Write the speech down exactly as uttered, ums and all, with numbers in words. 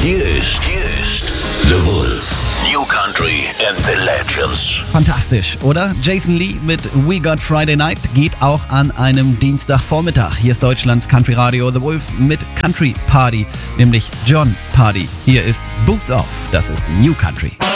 Hier ist, hier ist The Wolf. New Country and the Legends. Fantastisch, oder? Jason Lee mit We Got Friday Night geht auch an einem Dienstagvormittag. Hier ist Deutschlands Country Radio The Wolf mit Country Party, nämlich John Party. Hier ist Boots Off, das ist New Country.